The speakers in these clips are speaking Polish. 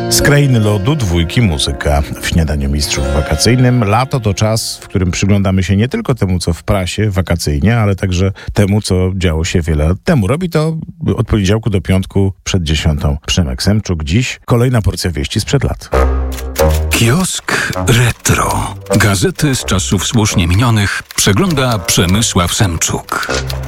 Z krainy lodu, dwójki, muzyka w Śniadaniu Mistrzów wakacyjnym. Lato to czas, w którym przyglądamy się nie tylko temu, co w prasie wakacyjnie, ale także temu, co działo się wiele lat temu. Robi to od poniedziałku do piątku przed 10. Przemek Semczuk. Dziś kolejna porcja wieści sprzed lat. Kiosk Retro. Gazety z czasów słusznie minionych przegląda Przemysław Semczuk.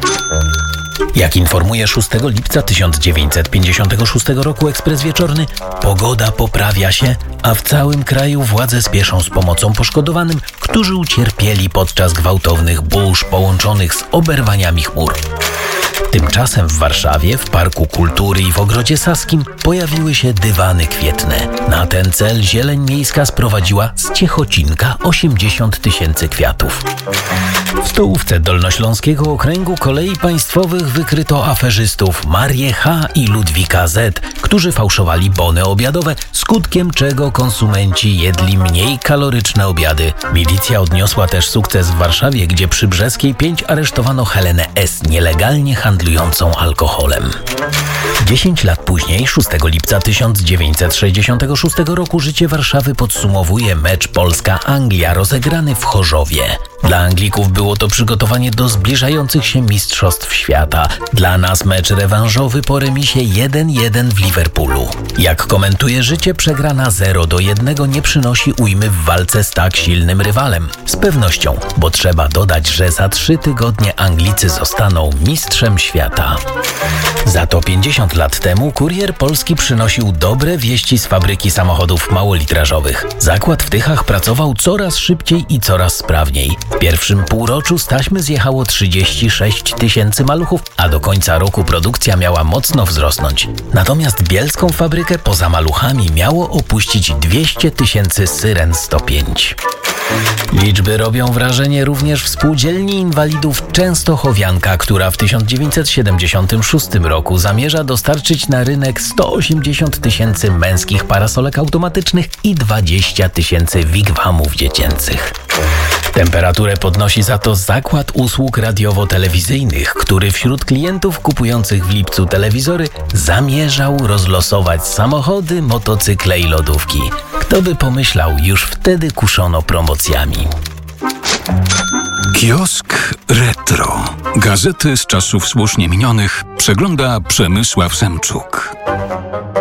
Jak informuje 6 lipca 1956 roku Ekspres Wieczorny, pogoda poprawia się, a w całym kraju władze spieszą z pomocą poszkodowanym, którzy ucierpieli podczas gwałtownych burz połączonych z oberwaniami chmur. Tymczasem w Warszawie, w Parku Kultury i w Ogrodzie Saskim pojawiły się dywany kwietne. Na ten cel Zieleń Miejska sprowadziła z Ciechocinka 80 000 kwiatów. W stołówce Dolnośląskiego Okręgu Kolei Państwowych wykryto aferzystów Marię H. i Ludwika Z., którzy fałszowali bony obiadowe, skutkiem czego konsumenci jedli mniej kaloryczne obiady. Milicja odniosła też sukces w Warszawie, gdzie przy Brzeskiej 5 aresztowano Helenę S., nielegalnie handlującą alkoholem. 10 lat później, 6 lipca 1966 roku, życie Warszawy podsumowuje mecz Polska-Anglia rozegrany w Chorzowie. Dla Anglików było to przygotowanie do zbliżających się Mistrzostw Świata. Dla nas mecz rewanżowy po remisie 1-1 w Liverpoolu. Jak komentuje życie, przegrana 0-1 nie przynosi ujmy w walce z tak silnym rywalem. Z pewnością, bo trzeba dodać, że za 3 tygodnie Anglicy zostaną mistrzem świata. Za to 50 lat temu Kurier Polski przynosił dobre wieści z fabryki samochodów małolitrażowych. Zakład w Tychach pracował coraz szybciej i coraz sprawniej. W pierwszym półroczu z taśmy zjechało 36 000 maluchów, a do końca roku produkcja miała mocno wzrosnąć. Natomiast bielską fabrykę poza maluchami miało opuścić 200 000 Syren 105. Liczby robią wrażenie również w Spółdzielni Inwalidów Częstochowianka, która w 1976 roku zamierza dostarczyć na rynek 180 000 męskich parasolek automatycznych i 20 000 wigwamów dziecięcych. Temperaturę podnosi za to Zakład Usług Radiowo-Telewizyjnych, który wśród klientów kupujących w lipcu telewizory zamierzał rozlosować samochody, motocykle i lodówki. Kto by pomyślał, już wtedy kuszono promocjami. Kiosk Retro. Gazety z czasów słusznie minionych przegląda Przemysław Semczuk.